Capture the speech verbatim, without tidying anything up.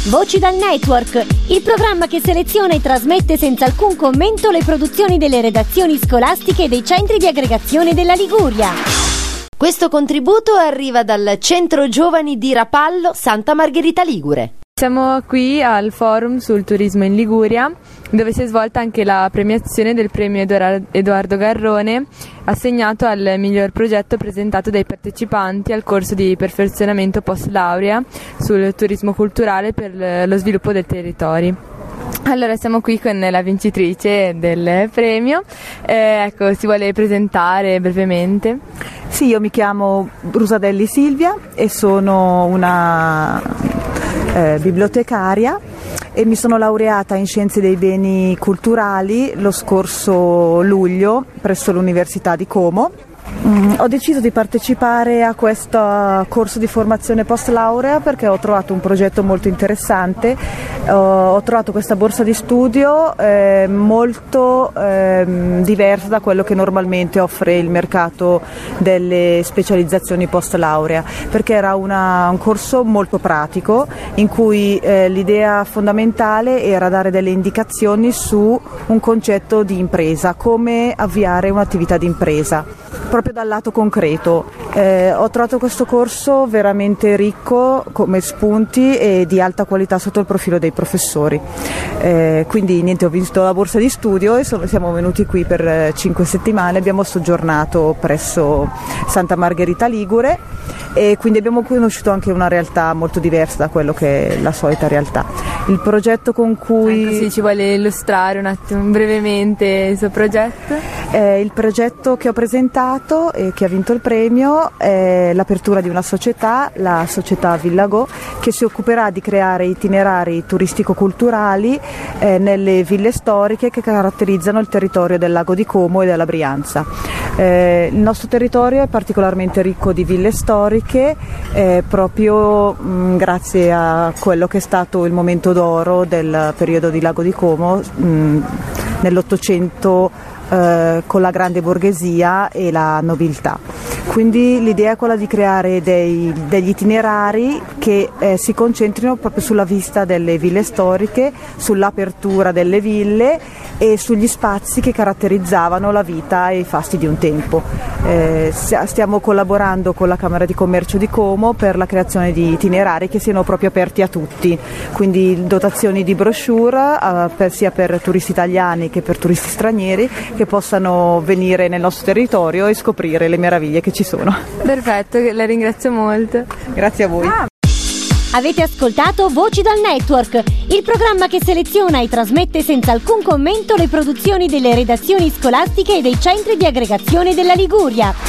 Voci dal Network, il programma che seleziona e trasmette senza alcun commento le produzioni delle redazioni scolastiche e dei centri di aggregazione della Liguria. Questo contributo arriva dal Centro Giovani di Rapallo, Santa Margherita Ligure. Siamo qui al forum sul turismo in Liguria, dove si è svolta anche la premiazione del premio Edoardo Garrone, assegnato al miglior progetto presentato dai partecipanti al corso di perfezionamento post laurea sul turismo culturale per lo sviluppo dei territori. Allora, siamo qui con la vincitrice del premio, eh, ecco, si vuole presentare brevemente? Sì, io mi chiamo Brusadelli Silvia e sono una eh, bibliotecaria e mi sono laureata in Scienze dei Beni Culturali lo scorso luglio presso l'Università di Como. Mm, ho deciso di partecipare a questo corso di formazione post laurea perché ho trovato un progetto molto interessante. Uh, ho trovato questa borsa di studio eh, molto eh, diversa da quello che normalmente offre il mercato delle specializzazioni post laurea, perché era una, un corso molto pratico in cui eh, l'idea fondamentale era dare delle indicazioni su un concetto di impresa, come avviare un'attività di impresa, proprio dal lato concreto. Eh, ho trovato questo corso veramente ricco come spunti e di alta qualità sotto il profilo dei professori. Eh, quindi niente, ho visto la borsa di studio e sono, siamo venuti qui per eh, cinque settimane, abbiamo soggiornato presso Santa Margherita Ligure e quindi abbiamo conosciuto anche una realtà molto diversa da quello che è la solita realtà. Il progetto con cui... Ecco, sì, ci vuole illustrare un attimo brevemente il suo progetto? Eh, il progetto che ho presentato e che ha vinto il premio è l'apertura di una società, la società Villago, che si occuperà di creare itinerari turistico-culturali eh, nelle ville storiche che caratterizzano il territorio del lago di Como e della Brianza. Eh, il nostro territorio è particolarmente ricco di ville storiche eh, proprio mh, grazie a quello che è stato il momento d'oro del periodo di Lago di Como mh, nell'Ottocento eh, con la grande borghesia e la nobiltà. Quindi l'idea è quella di creare dei, degli itinerari che eh, si concentrino proprio sulla vista delle ville storiche, sull'apertura delle ville e sugli spazi che caratterizzavano la vita e i fasti di un tempo. Eh, stiamo collaborando con la Camera di Commercio di Como per la creazione di itinerari che siano proprio aperti a tutti, quindi dotazioni di brochure eh, per, sia per turisti italiani che per turisti stranieri che possano venire nel nostro territorio e scoprire le meraviglie che ci sono. Perfetto, la ringrazio molto. Grazie a voi. Ah. Avete ascoltato Voci dal Network, il programma che seleziona e trasmette senza alcun commento le produzioni delle redazioni scolastiche e dei centri di aggregazione della Liguria.